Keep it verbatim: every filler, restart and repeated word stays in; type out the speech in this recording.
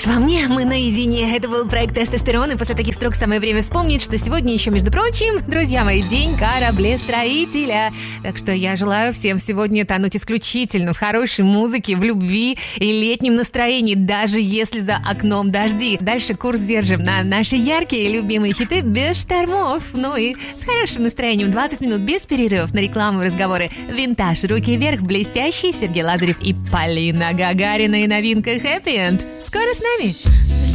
лишь во мне, мы наедине. Это был проект «Тестостерон», и после таких строк самое время вспомнить, что сегодня еще, между прочим, друзья мои, день кораблестроителя. Так что я желаю всем сегодня тонуть исключительно в хорошей музыке, в любви и летнем настроении, даже если за окном дожди. Дальше курс держим на наши яркие и любимые хиты без штормов. Ну и с хорошим настроением двадцать минут без перерывов на рекламу и разговоры. Винтаж, руки вверх, блестящий Сергей Лазарев и Полина Гагарина и новинка «Happy End». Скоро с нами!